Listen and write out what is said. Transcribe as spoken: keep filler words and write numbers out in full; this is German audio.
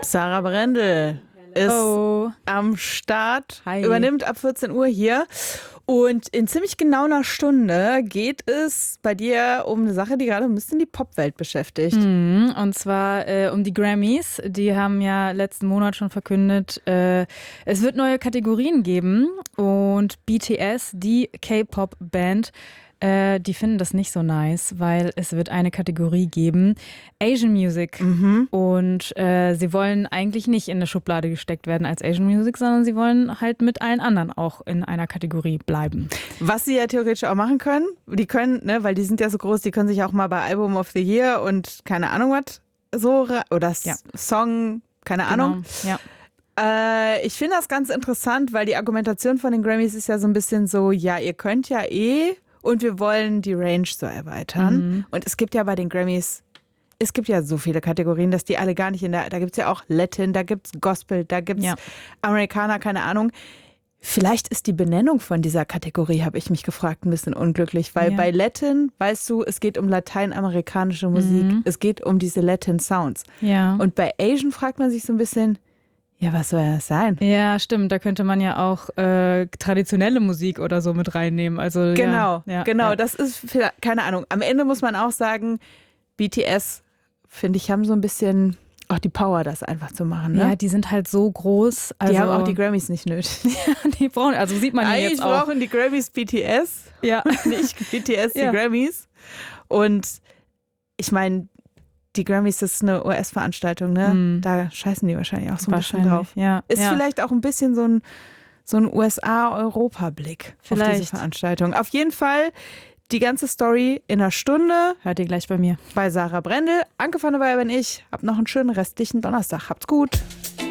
Sarah Brendel ist Oh. am Start, Hi. übernimmt ab vierzehn Uhr hier. Und in ziemlich genau einer Stunde geht es bei dir um eine Sache, die gerade ein bisschen die Popwelt beschäftigt. Mhm, und zwar äh, um die Grammys. Die haben ja letzten Monat schon verkündet, äh, es wird neue Kategorien geben. Und B T S, die K-Pop-Band, äh, die finden das nicht so nice, weil es wird eine Kategorie geben, Asian Music. Mhm. Und äh, sie wollen eigentlich nicht in eine Schublade gesteckt werden als Asian Music, sondern sie wollen halt mit allen anderen auch in einer Kategorie bleiben. Was sie ja theoretisch auch machen können, die können, ne, weil die sind ja so groß, die können sich auch mal bei Album of the Year und keine Ahnung was so, ra- oder Ja. Song, keine Ahnung. Genau. Ja. Äh, ich finde das ganz interessant, weil die Argumentation von den Grammys ist ja so ein bisschen so, ja, ihr könnt ja eh und wir wollen die Range so erweitern. Mhm. Und es gibt ja bei den Grammys, es gibt ja so viele Kategorien, dass die alle gar nicht in der, da gibt es ja auch Latin, da gibt es Gospel, da gibt es Ja. Amerikaner, keine Ahnung. Vielleicht ist die Benennung von dieser Kategorie, habe ich mich gefragt, ein bisschen unglücklich, weil Ja. bei Latin, weißt du, es geht um lateinamerikanische Musik, Mhm. es geht um diese Latin Sounds. Ja. Und bei Asian fragt man sich so ein bisschen, ja, was soll das sein? Ja, stimmt. Da könnte man ja auch äh, traditionelle Musik oder so mit reinnehmen. Also Genau, ja, ja, genau, ja. das ist, vielleicht- keine Ahnung. Am Ende muss man auch sagen, B T S, finde ich, haben so ein bisschen auch die Power, das einfach zu machen. Ne? Ja, die sind halt so groß. Also, die haben auch die Grammys nicht nötig. die brauchen, also sieht man ja Eigentlich jetzt auch. brauchen die Grammys B T S, Ja. nicht B T S die Ja. Grammys. Und ich meine, die Grammys, das ist eine U S-Veranstaltung, ne? Hm. Da scheißen die wahrscheinlich auch so ein bisschen Wahrscheinlich, drauf. ja. Ist ja. vielleicht auch ein bisschen so ein, so ein U S A-Europa-Blick auf diese Vielleicht. Veranstaltung. Auf jeden Fall die ganze Story in einer Stunde Hört ihr gleich bei mir. bei Sarah Brendel. Anke van der Weyer bin ich. Habt noch einen schönen restlichen Donnerstag. Habt's gut.